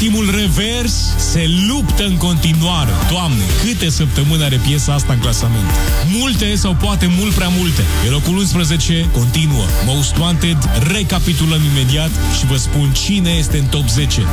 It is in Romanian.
ultimul revers se luptă în continuare. Doamne, câte săptămâni are piesa asta în clasament? Multe sau poate mult prea multe. Pe locul 11 continuă Most Wanted. Recapitulăm imediat și vă spun cine este în top 10.